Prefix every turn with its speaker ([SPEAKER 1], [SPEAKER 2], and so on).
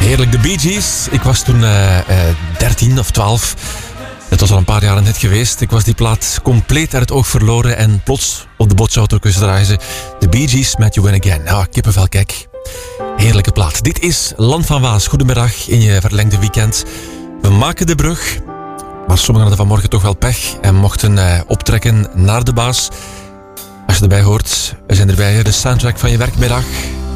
[SPEAKER 1] Heerlijk, de Bee Gees. Ik was toen 13 of 12. Het was al een paar jaar net geweest. Ik was die plaat compleet uit het oog verloren en plots op de botsauto's draaien ze de Bee Gees met You Win Again. Nou, kippenvel, kijk. Heerlijke plaat. Dit is Land van Waas. Goedemiddag in je verlengde weekend. We maken de brug, maar sommigen hadden vanmorgen toch wel pech en mochten optrekken naar de baas. Als je erbij hoort, we zijn erbij, de soundtrack van je werkmiddag.